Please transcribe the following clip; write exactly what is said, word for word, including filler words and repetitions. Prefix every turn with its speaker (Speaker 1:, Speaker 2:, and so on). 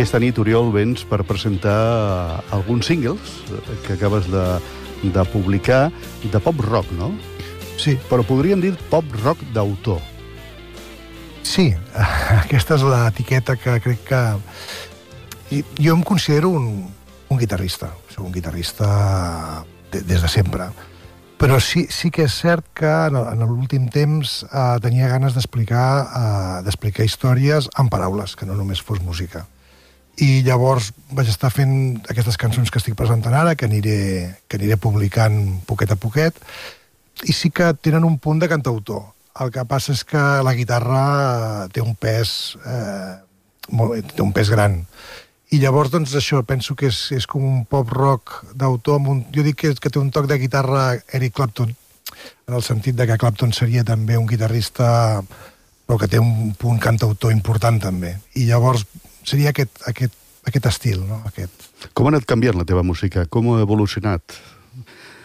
Speaker 1: aquesta nit, Oriol, vens per presentar alguns singles que acabes de, de publicar de pop-rock, no?
Speaker 2: Sí.
Speaker 1: Però podríem dir pop-rock d'autor.
Speaker 2: Sí, aquesta és l'etiqueta que crec que... I jo em considero un, un guitarrista, soc un guitarrista de, des de sempre, però sí, sí que és cert que en, en l'últim temps eh, tenia ganes d'explicar eh, d'explicar històries en paraules, que no només fos música. I llavors vaig estar fent aquestes cançons que estic presentant ara, que aniré, que aniré publicant poquet a poquet, i sí que tenen un punt de cantautor. El que passa és que la guitarra té un pes, eh, molt, té un pes gran. I llavors, doncs, això, penso que és, és com un pop-rock d'autor. Un, jo dic que, que té un toc de guitarra Eric Clapton, en el sentit de que Clapton seria també un guitarrista, però que té un punt cantautor important també. I llavors seria aquest, aquest, aquest estil, no? Aquest...
Speaker 1: Com ha anat canviant la teva música? Com ha evolucionat?